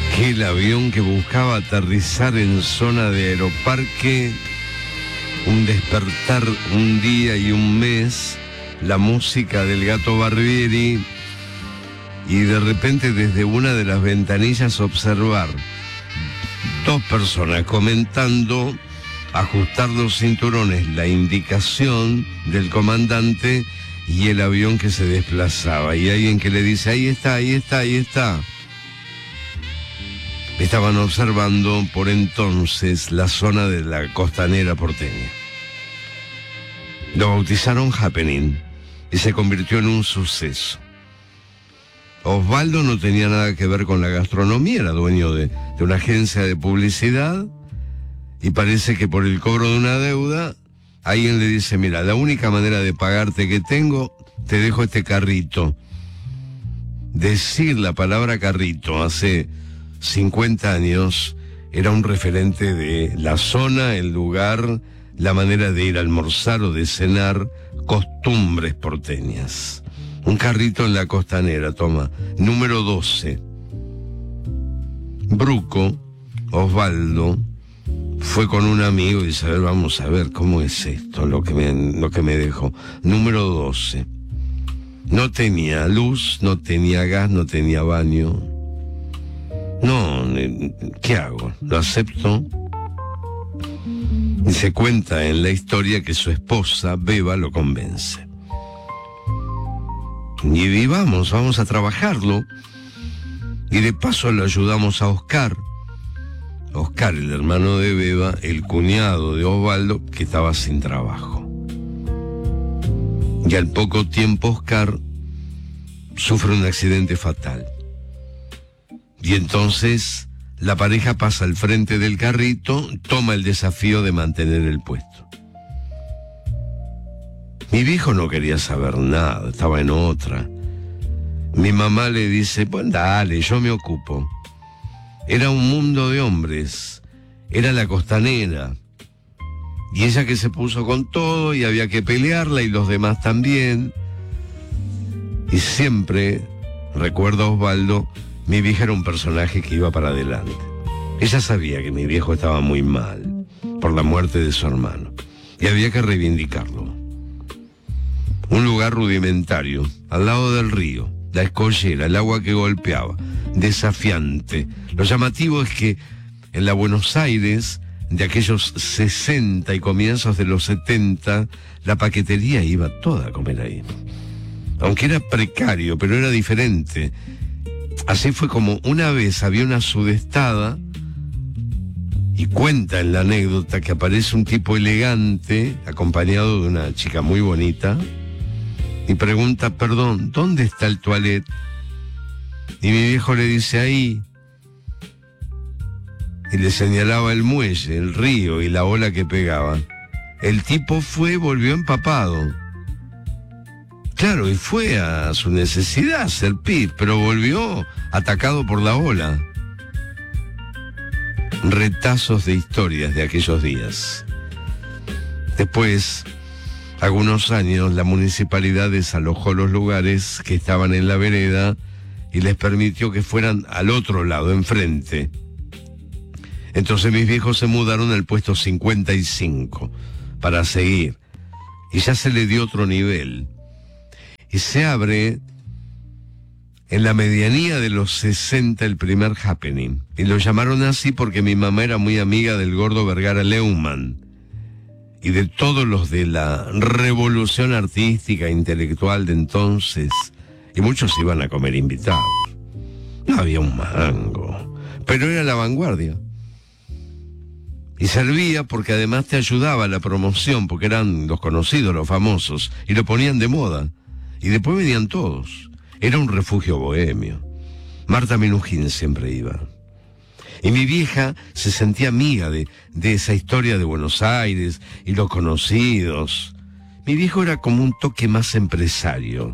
que el avión que buscaba aterrizar en zona de Aeroparque, un despertar, un día y un mes, la música del Gato Barbieri, y de repente desde una de las ventanillas observar dos personas comentando, ajustar los cinturones, la indicación del comandante y el avión que se desplazaba, y alguien que le dice, ahí está, ahí está, ahí está. Estaban observando por entonces la zona de la costanera porteña. Lo bautizaron Happening y se convirtió en un suceso. Osvaldo no tenía nada que ver con la gastronomía, era dueño de una agencia de publicidad, y parece que por el cobro de una deuda, alguien le dice, mira, la única manera de pagarte que tengo, te dejo este carrito. Decir la palabra carrito hace 50 años era un referente de la zona, el lugar, la manera de ir a almorzar o de cenar, costumbres porteñas. Un carrito en la costanera, toma, número 12. Bruco, Osvaldo, fue con un amigo y dice, a ver, vamos a ver cómo es esto, lo que me dejó. Número 12. No tenía luz, no tenía gas, no tenía baño. No, ¿qué hago? ¿Lo acepto? Y se cuenta en la historia que su esposa, Beba, lo convence. Y vamos a trabajarlo. Y de paso le ayudamos a Oscar. Oscar, el hermano de Beba, el cuñado de Osvaldo, que estaba sin trabajo. Y al poco tiempo Oscar sufre un accidente fatal. Y entonces la pareja pasa al frente del carrito, toma el desafío de mantener el puesto. Mi viejo no quería saber nada, estaba en otra. Mi mamá le dice, pues dale, yo me ocupo. Era un mundo de hombres, era la costanera. Y ella que se puso con todo y había que pelearla y los demás también. Y siempre, recuerdo a Osvaldo, mi vieja era un personaje que iba para adelante. Ella sabía que mi viejo estaba muy mal por la muerte de su hermano y había que reivindicarlo. Un lugar rudimentario, al lado del río, la escollera, el agua que golpeaba, desafiante. Lo llamativo es que en la Buenos Aires de aquellos 60 y comienzos de los 70, la paquetería iba toda a comer ahí. Aunque era precario, pero era diferente. Así fue como una vez había una sudestada, y cuenta en la anécdota que aparece un tipo elegante, acompañado de una chica muy bonita, y pregunta, perdón, ¿dónde está el toilet? Y mi viejo le dice, ahí. Y le señalaba el muelle, el río y la ola que pegaba. El tipo volvió empapado. Claro, y fue a su necesidad, ser pis, pero volvió atacado por la ola. Retazos de historias de aquellos días. Después, algunos años, la municipalidad desalojó los lugares que estaban en la vereda y les permitió que fueran al otro lado, enfrente. Entonces mis viejos se mudaron al puesto 55 para seguir. Y ya se le dio otro nivel. Y se abre en la medianía de los 60 el primer Happening. Y lo llamaron así porque mi mamá era muy amiga del gordo Vergara Leumann y de todos los de la revolución artística e intelectual de entonces. Y muchos iban a comer invitados. No había un mango, pero era la vanguardia. Y servía porque además te ayudaba a la promoción, porque eran los conocidos, los famosos, y lo ponían de moda. Y después venían todos. Era un refugio bohemio. Marta Minujín siempre iba. Y mi vieja se sentía amiga de esa historia de Buenos Aires y los conocidos. Mi viejo era como un toque más empresario.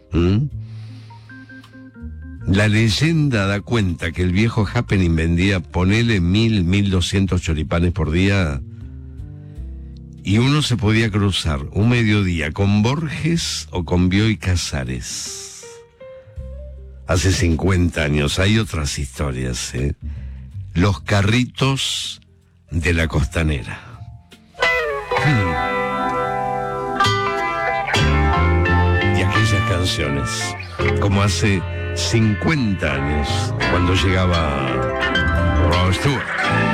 La leyenda da cuenta que el viejo Happening vendía, ponele 1.200 choripanes por día, y uno se podía cruzar un mediodía con Borges o con Bioy Casares. hace 50 años. Hay otras historias, ¿eh? Los carritos de la costanera. Y aquellas canciones, como hace 50 años, cuando llegaba Rod Stewart.